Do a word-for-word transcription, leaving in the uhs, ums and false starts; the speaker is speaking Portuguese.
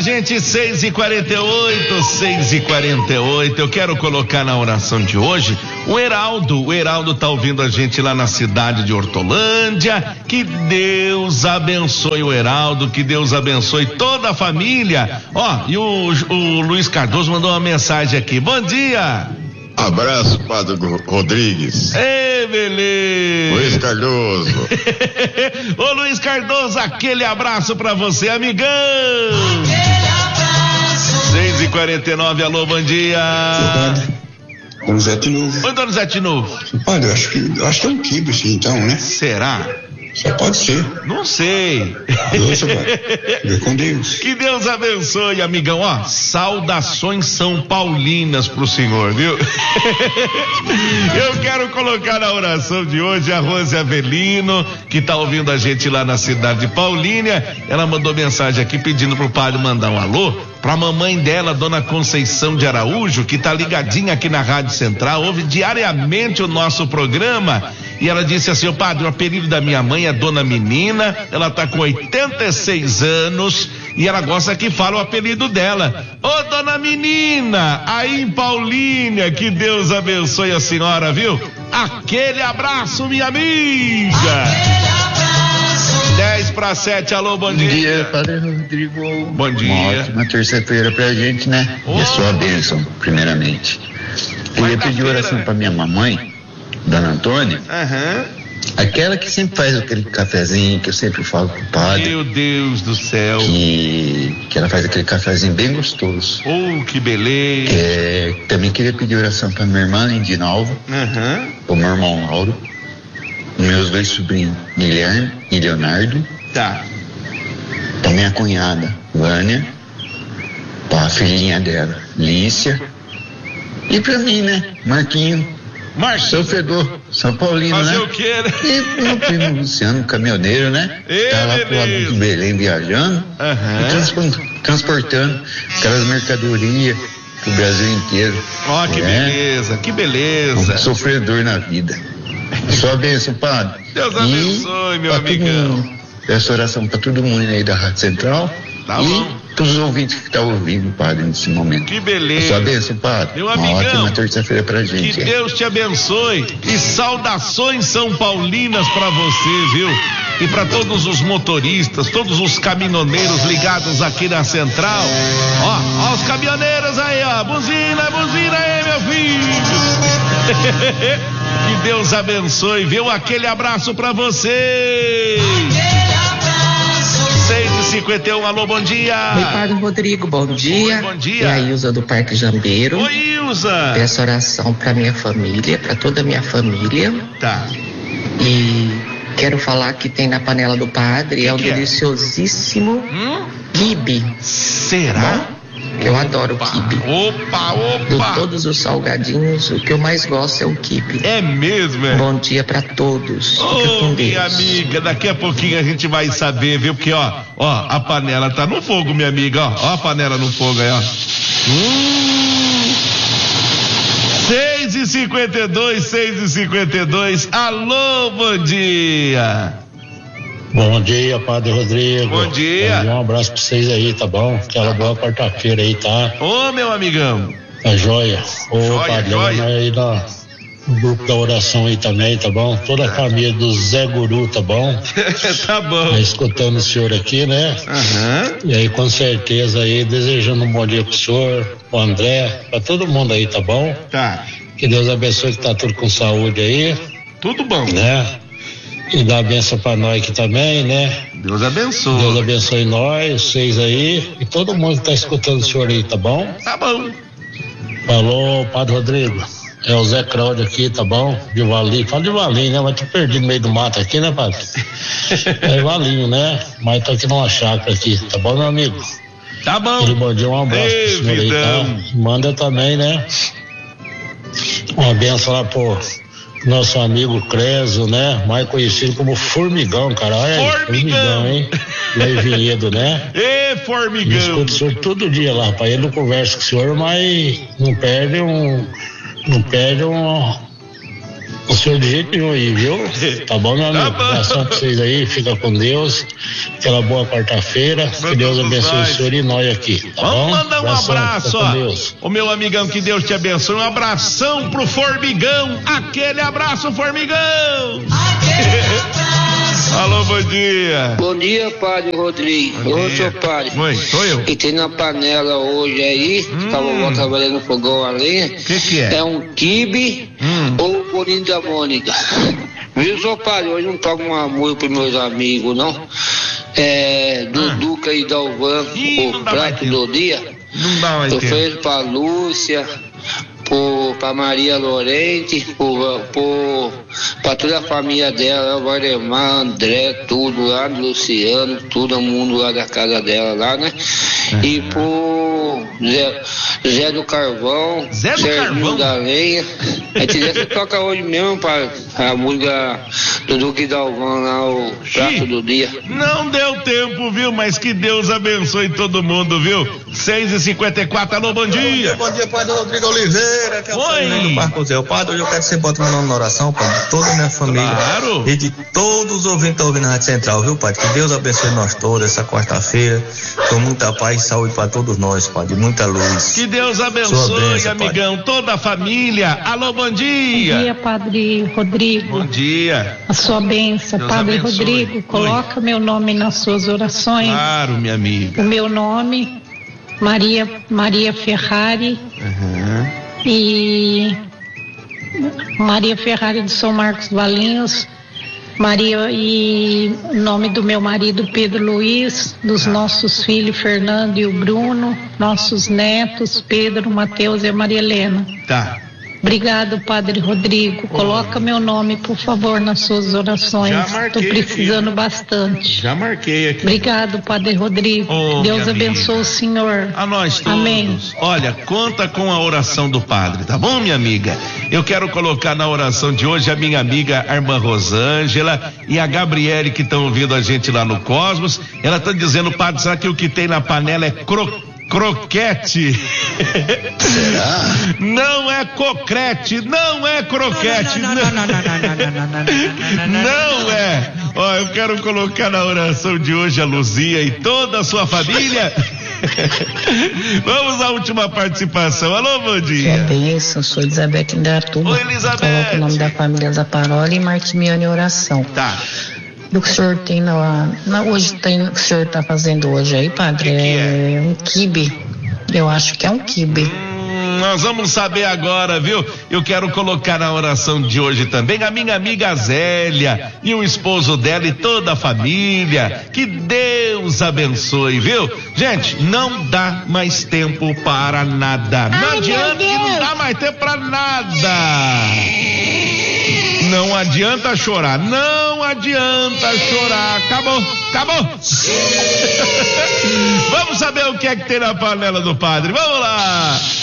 gente, seis e quarenta e oito, seis e quarenta e oito. Eu quero colocar na oração de hoje o Heraldo. O Heraldo tá ouvindo a gente lá na cidade de Hortolândia. Que Deus abençoe o Heraldo, que Deus abençoe toda a família. Ó, e o, o Luiz Cardoso mandou uma mensagem aqui. Bom dia. Abraço, Padre Rodrigues. Ei, beleza. Luiz Cardoso. Ô Luiz Cardoso, aquele abraço pra você, amigão. Aquele abraço. seis e quarenta e nove, alô, bom dia. Donizete Novo. Oi, Donizete Novo. Olha, eu acho que, eu acho que é um quibe, sim, então, né? Será? Só pode ser. Não sei. Nossa, vai com Deus. Que Deus abençoe, amigão. Ó, saudações São Paulinas pro senhor, viu? Eu quero colocar na oração de hoje a Rose Avelino, que tá ouvindo a gente lá na cidade de Paulínia. Ela mandou mensagem aqui pedindo pro padre mandar um alô pra mamãe dela, dona Conceição de Araújo, que tá ligadinha aqui na Rádio Central, ouve diariamente o nosso programa. E ela disse assim: o padre, o apelido da minha mãe é Dona Menina, ela tá com oitenta e seis anos e ela gosta que fala o apelido dela. Ô, Dona Menina, aí em Paulínia, que Deus abençoe a senhora, viu? Aquele abraço, minha amiga. dez para sete, alô, bom dia. Bom dia, Padre Rodrigo. Bom dia. Uma ótima terça-feira pra gente, né? Oh. E a sua bênção, primeiramente. Eu ia pedir oração pra minha mamãe, Dona Antônia. Aham. Uhum. Aquela que sempre faz aquele cafezinho que eu sempre falo pro padre. Meu Deus do céu. Que, que ela faz aquele cafezinho bem gostoso. Oh, que beleza. É, também queria pedir oração pra minha irmã Lindinalva. Aham. Uhum. Pro meu irmão Lauro. Meus dois sobrinhos, Guilherme e Leonardo. Tá. Pra minha cunhada, Vânia. Pra filhinha dela, Lícia. E pra mim, né? Marquinho. Marcelo Sofredor, São Paulino, fazer né? O quê, né? E meu primo Luciano, caminhoneiro, né? Ei, tá lá pro lado de Belém viajando. Uhum. E trans, transportando aquelas mercadorias pro Brasil inteiro. Ó, oh, que é, beleza, que beleza. Um sofredor na vida. Sua bênção, padre. Deus abençoe, e meu amigão. Peço oração pra todo mundo aí da Rádio Central. Tá e bom. Todos os ouvintes que estão ouvindo, padre, nesse momento. Que beleza. Sua bênção, padre. Meu Uma amigão, ótima terça-feira pra gente. Que Deus te abençoe. E saudações São Paulinas pra você, viu? E pra todos os motoristas, todos os caminhoneiros ligados aqui na Central. Ó, ó os caminhoneiros aí, ó. Buzina, buzina aí, meu filho. Que Deus abençoe, viu? Aquele abraço pra você. seis e cinquenta e um, alô, bom dia. Oi, Padre Rodrigo, bom dia. Oi, bom dia. É a Ilza do Parque Jambeiro. Oi, Ilza. Peço oração pra minha família, pra toda a minha família. Tá. E quero falar que tem na panela do padre, que é o que deliciosíssimo hum? quibe. Será? Bom? Eu adoro o quibe. Opa, opa. De todos os salgadinhos, o que eu mais gosto é o quibe. É mesmo, é? Bom dia pra todos. Ô, Fica com Deus. minha amiga, daqui a pouquinho a gente vai saber, viu? Porque, ó, ó, a panela tá no fogo, minha amiga, ó. Ó a panela no fogo aí, ó. Hum. seis e cinquenta e dois, seis e cinquenta e dois. Alô, bom dia. Bom dia, Padre Rodrigo. Bom dia. Um abraço pra vocês aí, tá bom? Aquela boa quarta-feira aí, tá? Ô, meu amigão. Tá joia. Ô, joia, Padre, joia. aí na, no grupo da oração aí também, tá bom? Toda a família do Zé Guru, tá bom? Tá bom. Tá escutando o senhor aqui, né? Aham. E aí, com certeza aí, desejando um bom dia pro senhor, pro André, pra todo mundo aí, tá bom? Tá. Que Deus abençoe, que tá tudo com saúde aí. Tudo bom. Né? E dá a benção pra nós aqui também, né? Deus abençoe. Deus abençoe nós, vocês aí, e todo mundo que tá escutando o senhor aí, tá bom? Tá bom. Falou, Padre Rodrigo. É o Zé Cláudio aqui, tá bom? De Valinho. Fala de Valinho, né? Mas tô perdido no meio do mato aqui, né, Padre? É Valinho, né? Mas tô aqui numa chácara aqui, tá bom, meu amigo? Tá bom. Aquele bom dia, um abraço Ei, pro senhor aí, tá? Manda também, né? Uma benção lá pro nosso amigo Creso, né? Mais conhecido como Formigão, cara. Olha aí, Formigão. Formigão, hein? Lá em Vinhedo, né? Ê, Formigão. Eu escuto o senhor todo dia lá, rapaz. Ele não conversa com o senhor, mas não perde um. Não perde um. O senhor de jeito nenhum aí, viu? Tá bom, meu amigo? Tá abração pra vocês aí, fica com Deus. Aquela boa quarta-feira. Que Deus abençoe o senhor e nós aqui, tá Vamos bom? mandar um abração, abraço, ó. O meu amigão, que Deus te abençoe. Um abração pro Formigão. Aquele abraço, Formigão. Alô, bom dia. Bom dia, padre Rodrigo. Ô, seu padre. Oi, sou eu. Que tem na panela hoje aí, hum. que a vovó trabalhando no fogão a lenha. O que que é? É um quibe hum. ou bolinho da Mônica. Viu, seu padre? Hoje não toco uma música pros meus amigos, não. É, do ah. Duca e Dalvan, o prato do dia. Não dá mais tempo. Eu fiz pra Lúcia, por, pra Maria Lorente, por, por, pra toda a família dela, o Valdemar, André, tudo lá, Luciano, todo mundo lá da casa dela lá, né? Uhum. E por Zé, Zé do Carvão, Zé do Carvão da Lenha. A gente toca hoje mesmo pra a música do Duque Dalvan lá, o prato do dia. Não deu tempo, viu? Mas que Deus abençoe todo mundo, viu? seis e cinquenta e quatro, alô, bom dia. Bom dia, padre Rodrigo Oliveira, que é o Oi. do Marco Zé. Padre, hoje eu quero que você bote meu nome na oração, padre, de toda a minha família. Claro. E de todos os ouvintes que estão ouvindo na Rádio Central, viu, padre? Que Deus abençoe nós todos essa quarta-feira, com muita paz e saúde para todos nós, padre, muita luz. Que Deus abençoe, bênção, amigão, padre. Toda a família. Alô, bom dia. Bom dia, padre Rodrigo. Bom dia. A sua bênção, Deus padre abençoe. Rodrigo, coloca Oi. meu nome nas suas orações. Claro, minha amiga. O meu nome, Maria, Maria Ferrari. Uhum. E Maria Ferrari de São Marcos Valinhos. Maria, e nome do meu marido Pedro Luiz, dos ah. nossos filhos Fernando e o Bruno, nossos netos Pedro, Mateus e a Maria Helena. Tá. Obrigado, padre Rodrigo. Coloca oh. meu nome, por favor, nas suas orações. Estou precisando aqui. bastante. Já marquei aqui. Obrigado, padre Rodrigo. Oh, Deus abençoe o senhor. A nós todos. Amém. Olha, conta com a oração do padre, tá bom, minha amiga? Eu quero colocar na oração de hoje a minha amiga a irmã Rosângela e a Gabriele, que estão ouvindo a gente lá no Cosmos. Ela está dizendo, padre, será que o que tem na panela é cro... croquete? Será? Não é cocrete, não é croquete. Não, não, não, não, não, não, não, não, não, não é. Ó, eu quero colocar na oração de hoje a Luzia e toda a sua família. Vamos à última participação. Alô, bom dia. Que bênção, sou Elizabeth Indatuba. Oi, Elizabeth. Coloco o nome da família Zaparoli e Martimiane em oração. Tá. Do que o senhor tem na, na hoje tem o que o senhor está fazendo hoje aí, padre, que que é? é um quibe. Eu acho que é um quibe. Hum, nós vamos saber agora, viu? Eu quero colocar na oração de hoje também a minha amiga Zélia e o esposo dela e toda a família. Que Deus abençoe, viu? Gente, não dá mais tempo para nada. Não Ai, adianta que não dá mais tempo para nada. Não adianta chorar, não adianta chorar. Acabou, acabou. Vamos saber o que é que tem na panela do padre. Vamos lá.